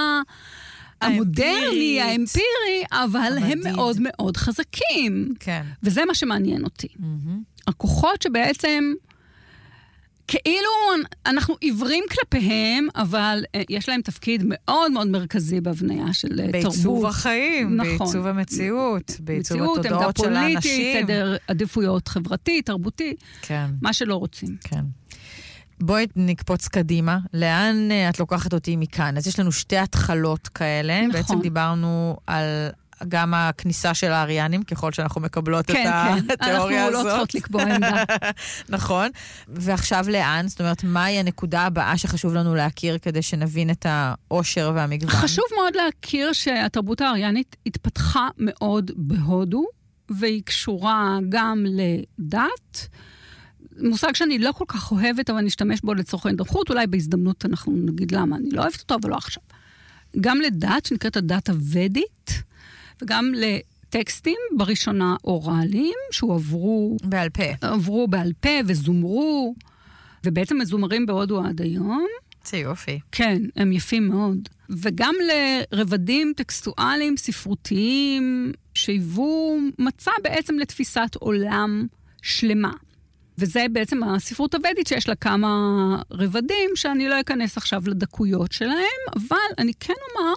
המודרני, האמפירי, אבל הם מאוד מאוד חזקים. כן. וזה מה שמעניין אותי. הכוחות שבעצם... כאילו אנחנו עיוורים כלפיהם, אבל יש להם תפקיד מאוד מאוד מרכזי בהבניה של תרבות. בעיצוב החיים, נכון. בעיצוב המציאות, בעיצוב מציאות, התודעות של האנשים. עמדה פוליטית, סדר עדיפויות חברתי, תרבותי, כן. מה שלא רוצים. כן. בואי נקפוץ קדימה. לאן את לוקחת אותי מכאן? אז יש לנו שתי התחלות כאלה. נכון. בעצם דיברנו על... גם הכניסה של האריאנים, ככל שאנחנו מקבלות כן, את כן. התיאוריה הזאת. אנחנו לא צריכות לקבוע עמדה. נכון. ועכשיו לאן? זאת אומרת, מהי הנקודה הבאה שחשוב לנו להכיר כדי שנבין את העושר והמגוון? חשוב מאוד להכיר שהתרבות האריאנית התפתחה מאוד בהודו, והיא קשורה גם לדת. מושג שאני לא כל כך אוהבת, אבל נשתמש בו לצורכי נוחות, אולי בהזדמנות אנחנו נגיד למה אני לא אוהבת אותו, אבל לא עכשיו. גם לדת, שנקראת הדת הוודית, וגם לטקסטים, בראשונה אוראליים, שהועברו... בעל פה. עברו בעל פה וזומרו, ובעצם מזומרים בהודו עד היום. זה יופי. כן, הם יפים מאוד. וגם לרבדים טקסטואליים, ספרותיים, שהיוו מצע בעצם לתפיסת עולם שלמה. וזה בעצם הספרות הוודית שיש לה כמה רבדים, שאני לא אכנס עכשיו לדקויות שלהם, אבל אני כן אומר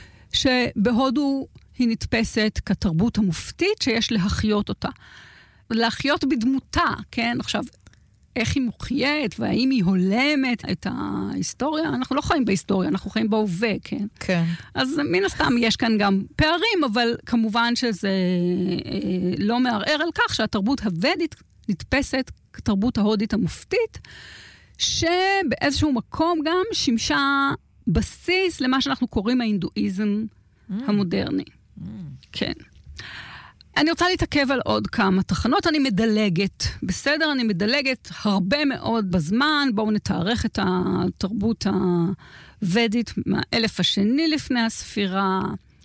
שבהודו היא נתפסת כתרבות המופתית שיש להחיות אותה. להחיות בדמותה, כן? עכשיו, איך היא מוחיית והאם היא הולמת את ההיסטוריה? אנחנו לא חיים בהיסטוריה, אנחנו חיים בהווה, כן? כן. אז מן הסתם יש כאן גם פערים, אבל כמובן שזה אה, לא מערער על כך שהתרבות הוודית נתפסת כתרבות ההודית המופתית, שבאיזשהו מקום גם שימשה בסיס למה שאנחנו קוראים ההינדואיזם mm. המודרני. Mm. כן. אני רוצה להתעכב על עוד כמה תחנות, אני מדלגת, בסדר? אני מדלגת הרבה מאוד בזמן, בואו נתארך את התרבות הוודית מהאלף השני לפני הספירה,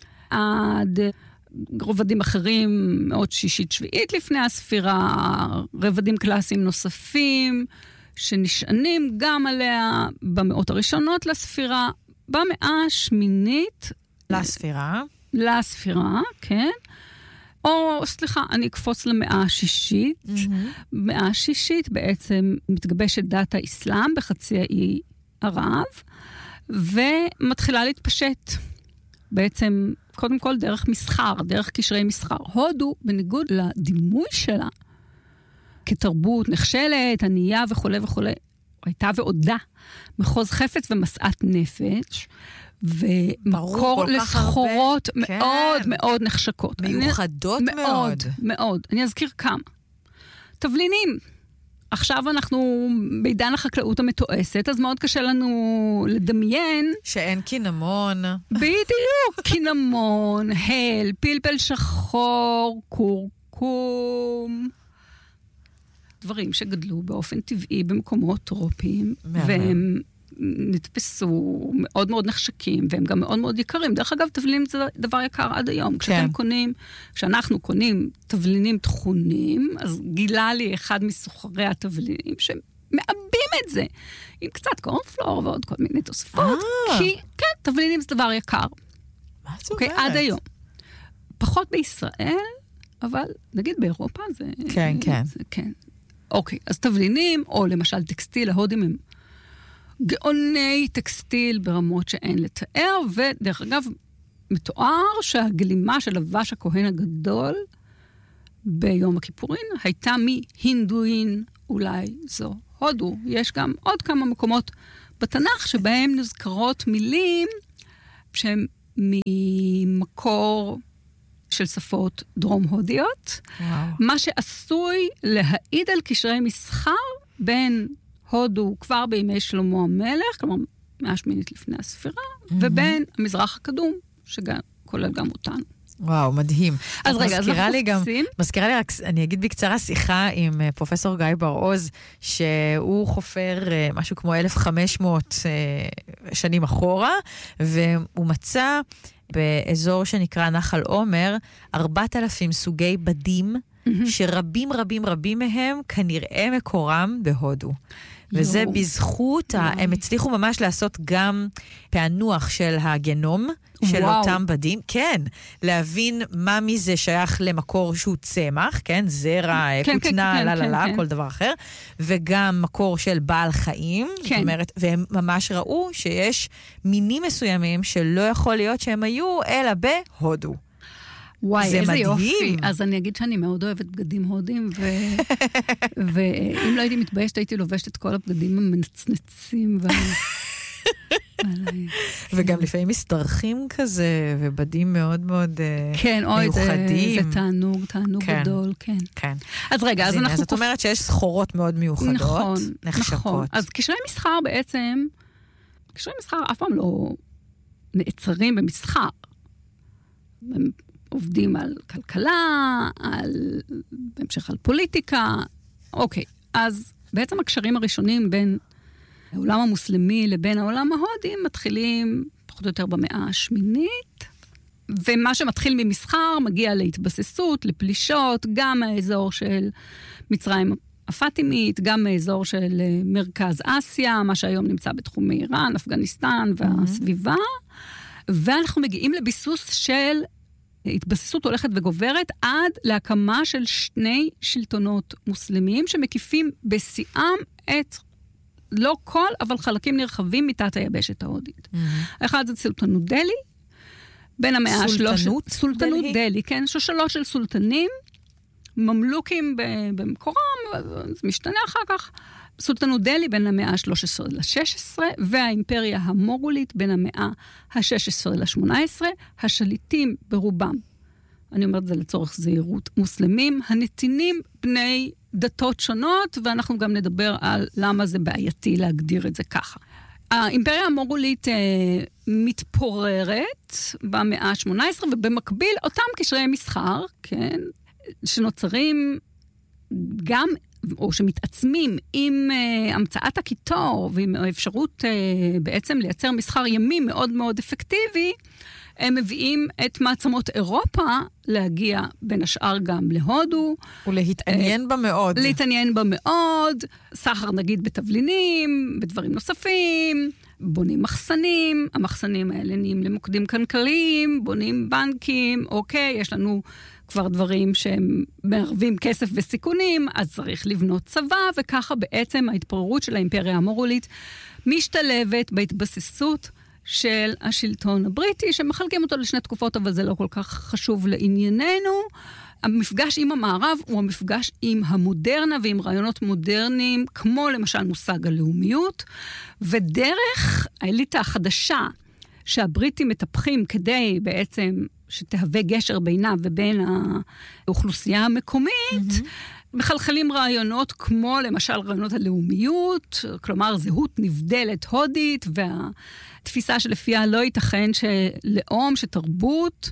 עד רבדים אחרים, מאות שישית שביעית לפני הספירה, רבדים קלאסיים נוספים, שנשענים גם עליה במאות הראשונות לספירה, במאה השמינית... לספירה. לספירה, כן. או, סליחה, אני אקפוץ למאה השישית. Mm-hmm. במאה השישית בעצם מתגבשת דת האסלאם בחצי האי ערב, ומתחילה להתפשט. בעצם, קודם כל, דרך מסחר, דרך קשרי מסחר. הודו, בניגוד לדימוי שלה, כתרבות נחשלת, ענייה וכו' וכו', הייתה ועודה, מחוז חפץ ומסעת נפש, ומקור לסחורות מאוד כן. מאוד נחשקות. מיוחדות אני, מאוד. מאוד. מאוד. אני אזכיר כמה. תבלינים. עכשיו אנחנו בעידן החקלאות המתועסת, אז מאוד קשה לנו לדמיין. שאין קינמון. בדיוק. קינמון, הל, פלפל שחור, קורקום. דברים שגדלו באופן טבעי במקומות טרופיים, והם נתפסו מאוד מאוד נחשקים, והם גם מאוד מאוד יקרים. דרך אגב, תבלינים זה דבר יקר עד היום. כשאתם קונים, כשאנחנו קונים תבלינים תכונים, אז גילה לי אחד מסוחרי התבלינים, שמאבים את זה, עם קצת קורנפלור ועוד כל מיני תוספות, כי כן, תבלינים זה דבר יקר. מה זאת אומרת? עד היום. פחות בישראל, אבל נגיד באירופה זה... כן, כן. כן. אוקיי, אז תבלינים, או למשל טקסטיל, ההודים הם גאוני טקסטיל ברמות שאין לתאר, ודרך אגב, מתואר שהגלימה של לבש הכהן הגדול ביום הכיפורין הייתה מהינדואין, אולי זו הודו. יש גם עוד כמה מקומות בתנ"ך שבהם נזכרות מילים שהן ממקור של שפות דרום הודיות, וואו. מה שעשוי להעיד על קשרי מסחר בין הודו כבר בימי שלמה המלך, כלומר מאה שמינית לפני הספירה, mm-hmm. ובין המזרח הקדום, שכולל גם אותנו. וואו, מדהים. אז רגע, אז אנחנו חופשים. מזכירה לי רק, אני אגיד בקצרה, שיחה עם פרופסור גיא בר-עוז, שהוא חופר משהו כמו אלף וחמש מאות שנים אחורה, והוא מצא באזור שנקרא נחל עומר, ארבעת אלפים סוגי בדים, שרבים רבים רבים מהם כנראה מקורם בהודו. וזה בזכות, הם הצליחו ממש לעשות גם פענוח של הגנום של אותם בדים. כן, להבין מה מזה שייך למקור שהוא צמח, כן, זרע, כותנה, לללה, כל דבר אחר, וגם מקור של בעל חיים, זאת אומרת, והם ממש ראו שיש מינים מסוימים שלא יכול להיות שהם היו, אלא בהודו. וואי, איזה יופי. אז אני אגיד שאני מאוד אוהבת בגדים הודים, ואם לא הייתי מתביישת, הייתי לובשת את כל הבגדים המנצנצים. וגם לפעמים מסתרכים כזה, ובדים מאוד מאוד מיוחדים. כן, אוי, זה תענוג, תענוג גדול, כן. כן. אז רגע, אז אנחנו... זאת אומרת שיש סחורות מאוד מיוחדות, נחשקות. אז קשרי מסחר בעצם, קשרי מסחר אף פעם לא נעצרים במסחר. הם עובדים על כלכלה, על, בהמשך על פוליטיקה. אוקיי, אז בעצם הקשרים הראשונים בין העולם המוסלמי לבין העולם ההודי מתחילים פחות או יותר במאה השמינית, ומה שמתחיל ממסחר מגיע להתבססות, לפלישות, גם מהאזור של מצרים הפאטימית, גם מהאזור של מרכז אסיה, מה שהיום נמצא בתחומי איראן, אפגניסטן והסביבה, ואנחנו מגיעים לביסוס של התבססות הולכת וגוברת עד להקמה של שני שלטונות מוסלמים שמקיפים בשיאם את לא כל, אבל חלקים נרחבים מתת היבשת ההודית. האחד זה סולטנות דלי, בין המאה השלוש... סולטנות? סולטנות דלי, כן, שושלות של סולטנים, ממלוכים במקורם, זה משתנה אחר כך. סולטנות דלי בין המאה ה-שלוש עשרה ל-שש עשרה, והאימפריה המוגולית בין המאה ה-שש עשרה ל-שמונה עשרה, השליטים ברובם, אני אומרת זה לצורך זהירות, מוסלמים, הנתינים בני דתות שונות, ואנחנו גם נדבר על למה זה בעייתי להגדיר את זה ככה. האימפריה המוגולית אה, מתפוררת במאה ה-שמונה עשרה, ובמקביל אותם קשרי מסחר, כן, שנוצרים גם או שמתעצמים עם uh, המצאת הקיטור ועם האפשרות uh, בעצם לייצר מסחר ימי מאוד מאוד אפקטיבי, הם מביאים את מעצמות אירופה להגיע בין השאר גם להודו. ולהתעניין uh, בה מאוד. להתעניין בה מאוד, סחר נגיד בתבלינים, בדברים נוספים, בונים מחסנים, המחסנים האלה נהיים למוקדים כלכליים, בונים בנקים, אוקיי, יש לנו כבר דברים שהם מערבים כסף וסיכונים, אז צריך לבנות צבא, וככה בעצם ההתפוררות של האימפריה המוגולית משתלבת בהתבססות של השלטון הבריטי, שמחלקים אותו לשני תקופות, אבל זה לא כל כך חשוב לענייננו. המפגש עם המערב הוא המפגש עם המודרנה ועם רעיונות מודרניים, כמו למשל מושג הלאומיות, ודרך האליטה החדשה שהבריטים מטפחים כדי בעצם שתהווה גשר בינה ובין האוכלוסייה המקומית, mm-hmm. מחלחלים רעיונות כמו למשל רעיונות הלאומיות, כלומר זהות נבדלת הודית, והתפיסה שלפיה לא ייתכן שלאום, שתרבות,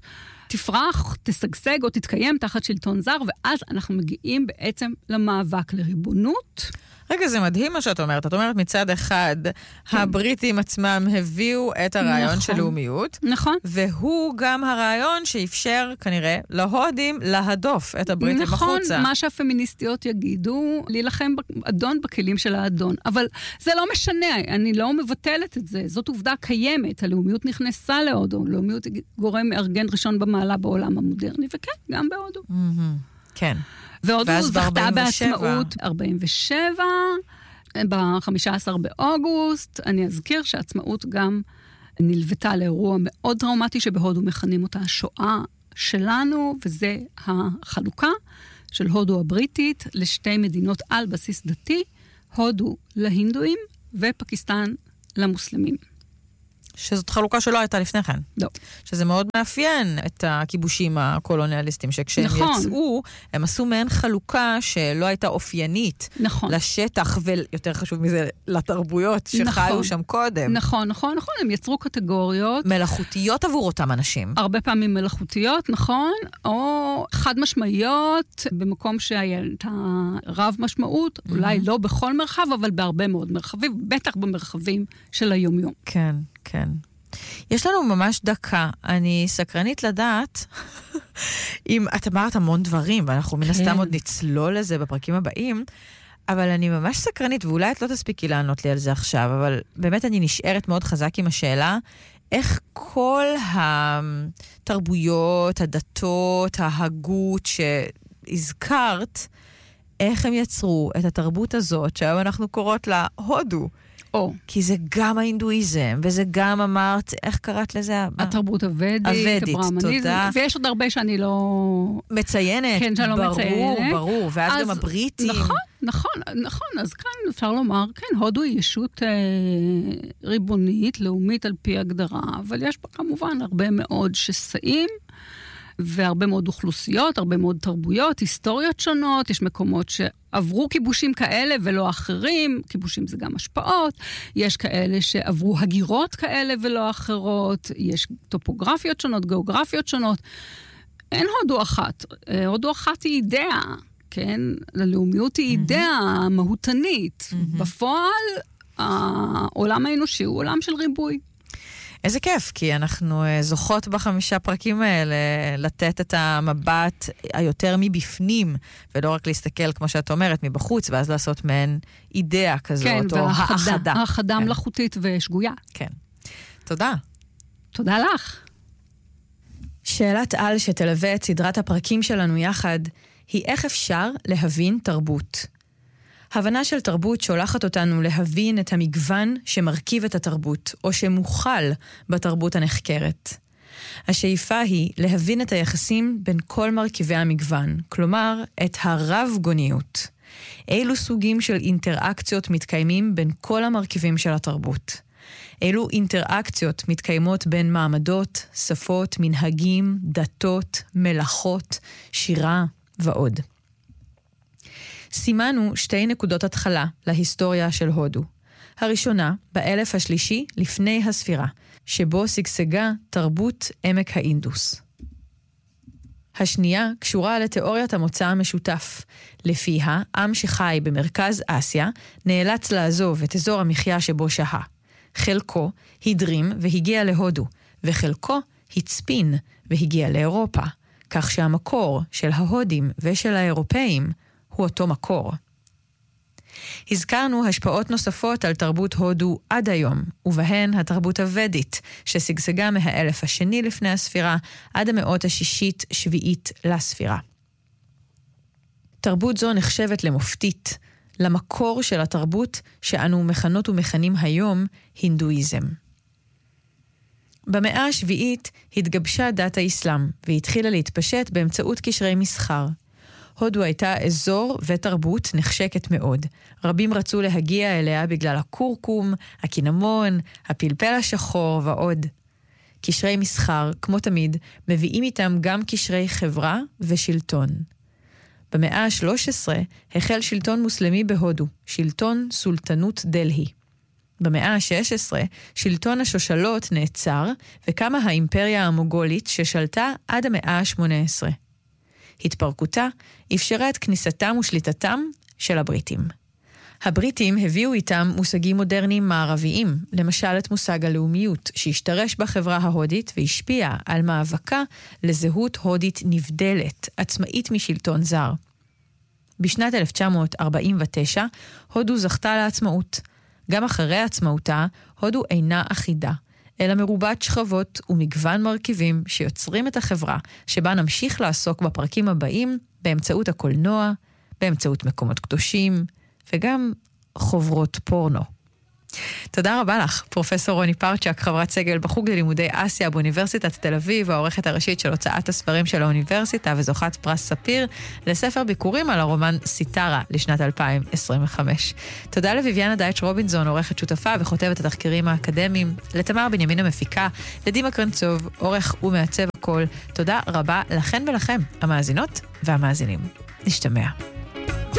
תפרח, תסגסג או תתקיים תחת שלטון זר, ואז אנחנו מגיעים בעצם למאבק לריבונות. רגע, זה מדהים מה שאת אומרת. את אומרת מצד אחד, כן. הבריטים עצמם הביאו את הרעיון נכון. של לאומיות. נכון. והוא גם הרעיון שאפשר כנראה להודים להדוף את הבריטים נכון, החוצה. נכון, מה שהפמיניסטיות יגידו, להילחם אדון בכלים של האדון. אבל זה לא משנה, אני לא מבטלת את זה. זאת עובדה קיימת. הלאומיות נכנסה להודו. לאומיות גורם מארגן ראשון במעלה בעולם המודרני, וכן, גם בהודו. Mm-hmm. כן. והודו זכתה בעצמאות ארבעים ושבע, ב-חמישה עשר באוגוסט. אני אזכיר שהעצמאות גם נלוותה לאירוע מאוד טראומטי שבהודו מכנים אותה השואה שלנו, וזה החלוקה של הודו הבריטית לשתי מדינות על בסיס דתי, הודו להינדואים ופקיסטן למוסלמים. שזאת חלוקה שלא הייתה לפני כן. לא. שזה מאוד מאפיין את הכיבושים הקולוניאליסטים, שכשהם נכון. יצאו, הם עשו מעין חלוקה שלא הייתה אופיינית נכון. לשטח, ויותר חשוב מזה, לתרבויות שחיו נכון. שם קודם. נכון, נכון, נכון. הם יצרו קטגוריות. מלאכותיות עבור אותם אנשים. הרבה פעמים מלאכותיות, נכון, או חד משמעיות, במקום שהייתה רב משמעות, mm-hmm. אולי לא בכל מרחב, אבל בהרבה מאוד מרחבים, בטח במרחבים של היומיום. כן. כן. יש לנו ממש דקה. אני סקרנית לדעת אם את אמרת המון דברים, ואנחנו מן הסתם עוד נצלול לזה בפרקים הבאים, אבל אני ממש סקרנית, ואולי את לא תספיקי לענות לי על זה עכשיו, אבל באמת אני נשארת מאוד חזק עם השאלה, איך כל התרבויות, הדתות, ההגות שהזכרת, איך הם יצרו את התרבות הזאת, שהיום אנחנו קוראות לה הודו. או. כי זה גם ההינדואיזם, וזה גם אמרת, איך קראת לזה? התרבות הוודית, הוודית, תודה. ויש עוד הרבה שאני לא... מציינת. כן, שאני לא ברור, מציינת. ברור, ברור. ואז אז, גם הבריטים. נכון, נכון, נכון. אז כאן אפשר לומר, כן, הודו היא ישות אה, ריבונית, לאומית על פי הגדרה, אבל יש בה כמובן הרבה מאוד שסעים, והרבה מאוד אוכלוסיות, הרבה מאוד תרבויות, היסטוריות שונות, יש מקומות שעברו כיבושים כאלה ולא אחרים, כיבושים זה גם השפעות, יש כאלה שעברו הגירות כאלה ולא אחרות, יש טופוגרפיות שונות, גיאוגרפיות שונות, אין הודו אחת, הודו אחת היא אידאה, כן? הלאומיות היא אידאה מהותנית, בפועל העולם האנושי הוא עולם של ריבוי. איזה כיף, כי אנחנו זוכות בחמישה פרקים האלה לתת את המבט היותר מבפנים, ולא רק להסתכל, כמו שאת אומרת, מבחוץ, ואז לעשות מהן אידאה כזאת, כן, או האחדה. האחדה מלאכותית ושגויה. כן. תודה. תודה לך. שאלת על שתלווה את סדרת הפרקים שלנו יחד, היא איך אפשר להבין תרבות. הבנה של תרבות שולחת אותנו להבין את המגוון שמרכיב את התרבות, או שמוכל בתרבות הנחקרת. השאיפה היא להבין את היחסים בין כל מרכיבי המגוון, כלומר, את הרב-גוניות. אילו סוגים של אינטראקציות מתקיימים בין כל המרכיבים של התרבות. אילו אינטראקציות מתקיימות בין מעמדות, שפות, מנהגים, דתות, מלאכות, שירה ועוד. סימנו שתי נקודות התחלה להיסטוריה של הודו. הראשונה, באלף השלישי לפני הספירה, שבו סגסגה תרבות עמק האינדוס. השנייה קשורה לתיאוריית המוצא המשותף, לפיה עם שחי במרכז אסיה נאלץ לעזוב את אזור המחיה שבו שהה. חלקו הדרים והגיע להודו, וחלקו הצפין והגיע לאירופה, כך שהמקור של ההודים ושל האירופאים הוא אותו מקור. הזכרנו השפעות נוספות על תרבות הודו עד היום, ובהן התרבות הוודית, ששגשגה מהאלף השני לפני הספירה עד המאות השישית שביעית לספירה. תרבות זו נחשבת למופתית, למקור של התרבות שאנו מכנות ומכנים היום הינדואיזם. במאה השביעית התגבשה דת האסלאם, והתחילה להתפשט באמצעות קשרי מסחר. הודו הייתה אזור ותרבות נחשקת מאוד. רבים רצו להגיע אליה בגלל הקורקום, הקינמון, הפלפל השחור ועוד. קשרי מסחר, כמו תמיד, מביאים איתם גם קשרי חברה ושלטון. במאה ה-שלוש עשרה החל שלטון מוסלמי בהודו, שלטון סולטנות דלהי. במאה ה-שש עשרה, שלטון השושלות נעצר, וקמה האימפריה המוגולית ששלטה עד המאה ה-שמונה עשרה. התפרקותה אפשרה את כניסתם ושליטתם של הבריטים. הבריטים הביאו איתם מושגים מודרניים מערביים, למשל את מושג הלאומיות, שהשתרש בחברה ההודית והשפיע על מאבקה לזהות הודית נבדלת, עצמאית משלטון זר. בשנת אלף תשע מאות ארבעים ותשע, הודו זכתה לעצמאות. גם אחרי עצמאותה, הודו אינה אחידה, אלא מרובת שכבות ומגוון מרכיבים שיוצרים את החברה, שבה נמשיך לעסוק בפרקים הבאים באמצעות הקולנוע, באמצעות מקומות קדושים, וגם חוברות פורנו. תודה רבה לך, פרופסור רוני פרצ'ק, חברת סגל בחוג ללימודי אסיה באוניברסיטת תל אביב, העורכת הראשית של הוצאת הספרים של האוניברסיטה וזוכת פרס ספיר לספר ביקורים על הרומן סיטרה לשנת אלפיים עשרים וחמש. תודה לויביאנה דייטש רובינזון, עורכת שותפה וכותבת התחקירים האקדמיים, לתמר בנימין המפיקה, לדימה קרנצוב, עורך ומעצב הכל. תודה רבה לכן ולכם, המאזינות והמאזינים. נשתמע.